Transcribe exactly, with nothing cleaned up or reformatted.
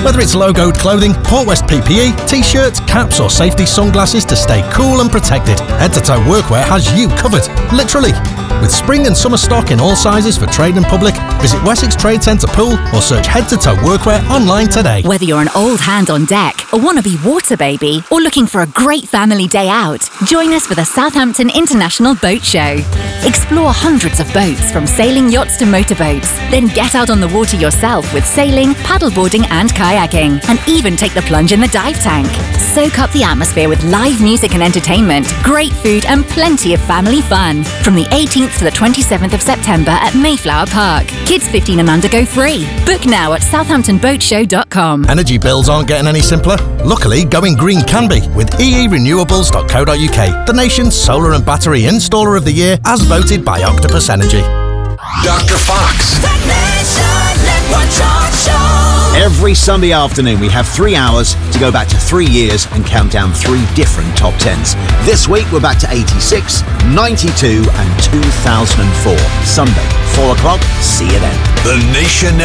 Whether it's logoed clothing, Port West P P E, t-shirts, caps or safety sunglasses to stay cool and protected, Head to Toe Workwear has you covered. Literally. With spring and summer stock in all sizes for trade and public, visit Wessex Trade Centre Pool or search Head to Toe Workwear online today. Whether you're an old hand on deck, a wannabe water baby, or looking for a great family day out, join us for the Southampton International Boat Show. Explore hundreds of boats, from sailing yachts to motorboats. Then get out on the water yourself with sailing, paddleboarding and kayaking. And even take the plunge in the dive tank. Soak up the atmosphere with live music and entertainment, great food and plenty of family fun. From the eighteenth to the twenty-seventh of September at Mayflower Park. Kids fifteen and under go free. Book now at southampton boat show dot com. Energy bills aren't getting any simpler. Luckily, going green can be with e e renewables dot co dot u k, the nation's solar and battery installer of the year as voted by Octopus Energy. Doctor Fox. Every Sunday afternoon, we have three hours to go back to three years and count down three different top tens. This week, we're back to eighty-six, ninety-two and two thousand four. Sunday, four o'clock. See you then. The Nation